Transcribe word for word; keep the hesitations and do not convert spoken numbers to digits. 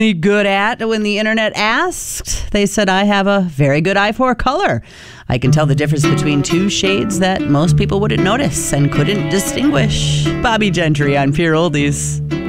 Any good at when the internet asked? They said, I have a very good eye for color. I can tell the difference between two shades that most people wouldn't notice and couldn't distinguish. Bobby Gentry on Pure Oldies.